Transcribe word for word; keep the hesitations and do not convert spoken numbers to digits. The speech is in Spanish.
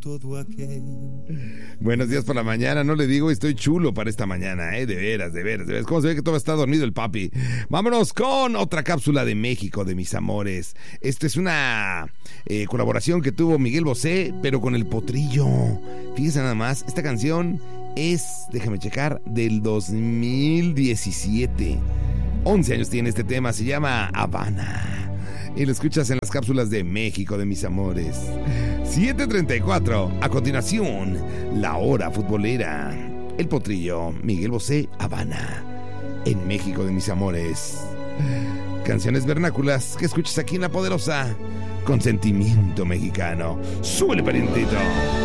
todo aquello. Buenos días por la mañana, no le digo, estoy chulo para esta mañana, eh, de veras, de veras, de veras. ¿Cómo se ve que todavía está dormido el papi? Vámonos con otra cápsula de México, de mis amores. Esta es una eh, colaboración que tuvo Miguel Bosé, pero con el Potrillo. Fíjense nada más, esta canción es, déjame checar, del dos mil diecisiete. once años tiene este tema, se llama Habana. Y lo escuchas en las cápsulas de México, de mis amores. siete treinta y cuatro. A continuación, la hora futbolera. El Potrillo, Miguel Bosé, Habana. En México, de mis amores. Canciones vernáculas que escuchas aquí en La Poderosa. Con sentimiento mexicano. ¡Súbele, parientito!